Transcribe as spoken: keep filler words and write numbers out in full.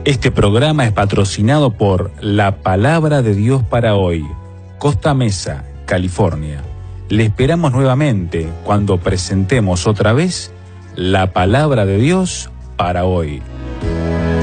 Este programa es patrocinado por La Palabra de Dios para Hoy, Costa Mesa, California. Le esperamos nuevamente cuando presentemos otra vez La Palabra de Dios para Hoy.